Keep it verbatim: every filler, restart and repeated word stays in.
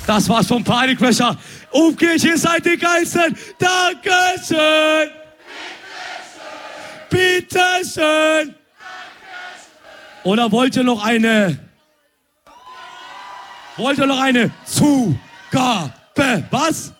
Das war's vom Panikbecher. Umgeht, ihr seid die Geilsten. Dankeschön. Bitteschön. Oder wollt ihr noch eine? Wollt ihr noch eine Zugabe? Was?